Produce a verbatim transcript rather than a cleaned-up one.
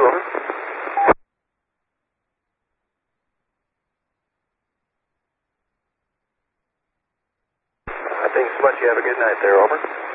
over. I think so much. You have a good night there, over.